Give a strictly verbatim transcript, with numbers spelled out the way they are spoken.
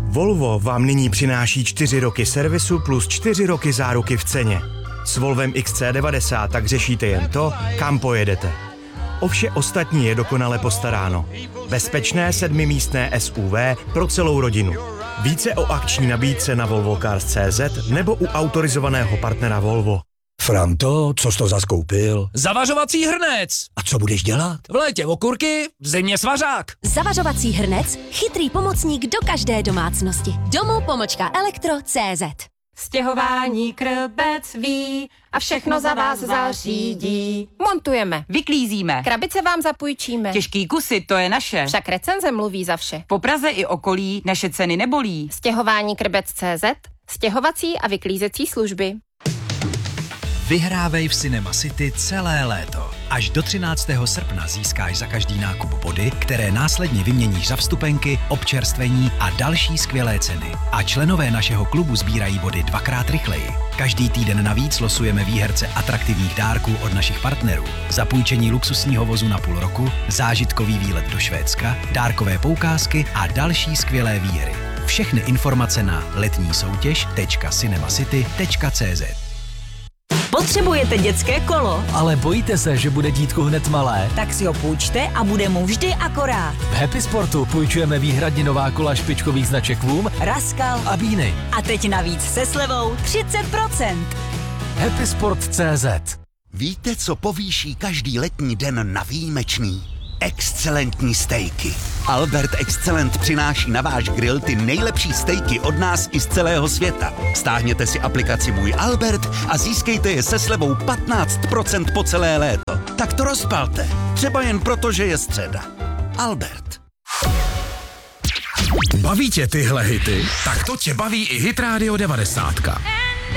Volvo vám nyní přináší čtyři roky servisu plus čtyři roky záruky v ceně. S Volvem X C devadesát tak řešíte jen to, kam pojedete. O vše ostatní je dokonale postaráno. Bezpečné sedmimístné S U V pro celou rodinu. Více o akční nabídce na volvo cars tečka cé zet nebo u autorizovaného partnera Volvo. Franto, co jsi to zas koupil? Zavařovací hrnec! A co budeš dělat? V létě okurky, v zimě svařák. Zavařovací hrnec, chytrý pomocník do každé domácnosti. Domů pomočka elektro tečka cé zet. Stěhování Krbec ví a všechno za vás zařídí. Montujeme, vyklízíme, krabice vám zapůjčíme. Těžký kusy, to je naše. Však recenze mluví za vše. Po Praze i okolí naše ceny nebolí. Stěhování Krbec tečka cé zet, stěhovací a vyklízecí služby. Vyhrávej v Cinema City celé léto. Až do třináctého srpna získáš za každý nákup body, které následně vyměníš za vstupenky, občerstvení a další skvělé ceny. A členové našeho klubu sbírají body dvakrát rychleji. Každý týden navíc losujeme výherce atraktivních dárků od našich partnerů. Zapůjčení luxusního vozu na půl roku, zážitkový výlet do Švédska, dárkové poukázky a další skvělé výhry. Všechny informace na letní soutěž tečka cinemacity tečka cé zet. Potřebujete dětské kolo? Ale bojíte se, že bude dítku hned malé? Tak si ho půjčte a bude mu vždy akorát. V Happy Sportu půjčujeme výhradně nová kola špičkových značek Voom, Raskal a Bíny. A teď navíc se slevou třicet procent. Happy Sport tečka cé zet. Víte, co povýší každý letní den na výjimečný? Excelentní stejky. Albert Excellent přináší na váš grill ty nejlepší stejky od nás i z celého světa. Stáhněte si aplikaci Můj Albert a získejte je se slevou patnáct procent po celé léto. Tak to rozpalte. Třeba jen proto, že je středa. Albert. Baví tě tyhle hity? Tak to tě baví i Hit Radio devadesát.